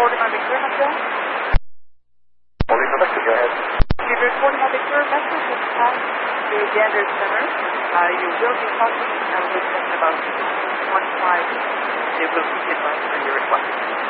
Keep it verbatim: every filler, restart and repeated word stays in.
recording my Victor, Michelle. Holding the Victor, go ahead. You're recording my Victor message has passed the Gander Center. Uh, you will be talking uh, with them in about twenty-five. They will be advised for your request.